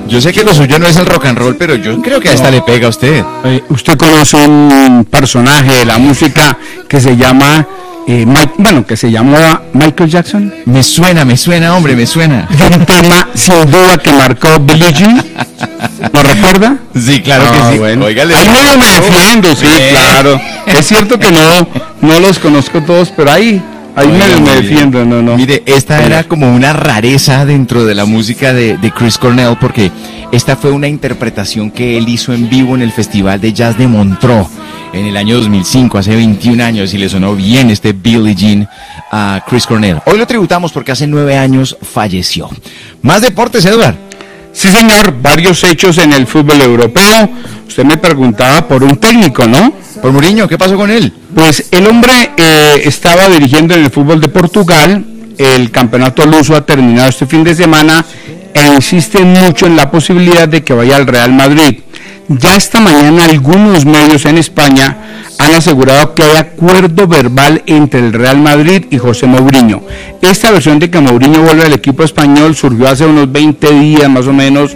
Yo sé que lo suyo no es el rock and roll, pero yo creo que a esta le pega a usted. Usted conoce un personaje de la música que se llama, que se llamaba Michael Jackson. Me suena, hombre, me suena. Y un tema sin duda que marcó Billie Jean. ¿Lo recuerda? Sí, claro que sí. Bueno. Óigale. Ahí medio me defiendo, sí, claro. Es cierto que no los conozco todos, pero ahí medio me defiendo, no. Mire, esta era como una rareza dentro de la música de Chris Cornell, porque esta fue una interpretación que él hizo en vivo en el Festival de Jazz de Montreux en el año 2005, hace 21 años, y le sonó bien este Billie Jean a Chris Cornell. Hoy lo tributamos porque hace 9 años falleció. Más deportes, Edward. Sí, señor, varios hechos en el fútbol europeo. Usted me preguntaba por un técnico, ¿no? Por Mourinho, ¿qué pasó con él? Pues el hombre estaba dirigiendo en el fútbol de Portugal. El campeonato luso ha terminado este fin de semana e insiste mucho en la posibilidad de que vaya al Real Madrid. Ya esta mañana algunos medios en España han asegurado que hay acuerdo verbal entre el Real Madrid y José Mourinho. Esta versión de que Mourinho vuelve al equipo español surgió hace unos 20 días más o menos,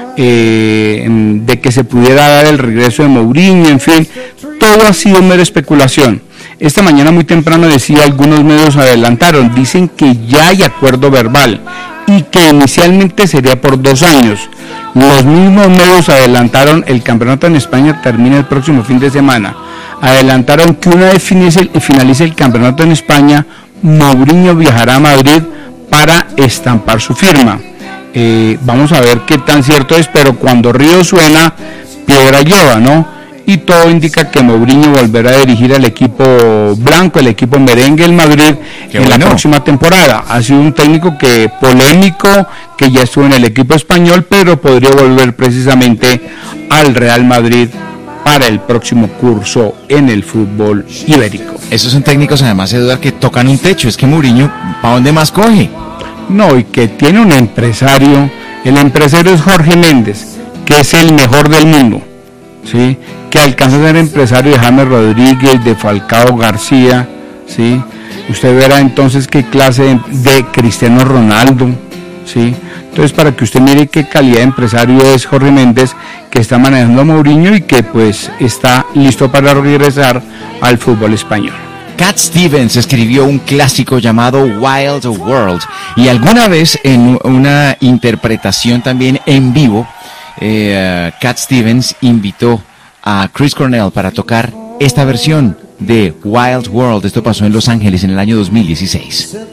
de que se pudiera dar el regreso de Mourinho, en fin, todo ha sido mera especulación. Esta mañana muy temprano decía, algunos medios adelantaron, dicen que ya hay acuerdo verbal y que inicialmente sería por 2 años. Los mismos medios adelantaron, el campeonato en España termina el próximo fin de semana. Adelantaron que una vez finalice el campeonato en España, Mourinho viajará a Madrid para estampar su firma. Vamos a ver qué tan cierto es, pero cuando río suena, piedra lleva, ¿no? Y todo indica que Mourinho volverá a dirigir al equipo blanco, el equipo merengue del Madrid, la próxima temporada. Ha sido un técnico polémico, que ya estuvo en el equipo español, pero podría volver precisamente al Real Madrid para el próximo curso en el fútbol ibérico. Esos son técnicos, además, Eduardo, que tocan un techo. Es que Mourinho, ¿para dónde más coge? No, y que tiene un empresario. El empresario es Jorge Méndez, que es el mejor del mundo, ¿sí? Que alcanza a ser empresario de James Rodríguez, de Falcao García, ¿sí? Usted verá entonces qué clase de Cristiano Ronaldo, ¿sí? Entonces, para que usted mire qué calidad de empresario es Jorge Méndez, que está manejando a Mourinho y que pues está listo para regresar al fútbol español. Cat Stevens escribió un clásico llamado Wild World, y alguna vez en una interpretación también en vivo, Cat Stevens invitó a Chris Cornell para tocar esta versión de Wild World. Esto pasó en Los Ángeles en el año 2016.